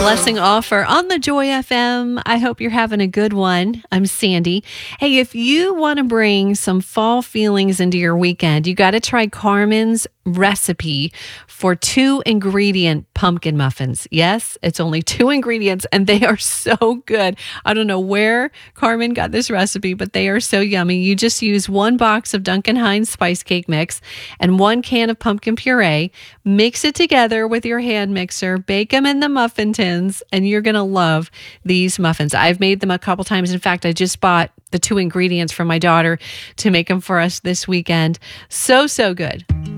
blessing offer on the Joy FM. I hope you're having a good one. I'm Sandy. Hey, if you want to bring some fall feelings into your weekend, you got to try Carmen's recipe for 2-ingredient pumpkin muffins. Yes, it's only 2 ingredients and they are so good. I don't know where Carmen got this recipe, but they are so yummy. You just use 1 box of Duncan Hines spice cake mix and 1 can of pumpkin puree. Mix it together with your hand mixer, bake them in the muffin tins, and you're going to love these muffins. I've made them a couple times. In fact, I just bought the 2 ingredients from my daughter to make them for us this weekend. So good.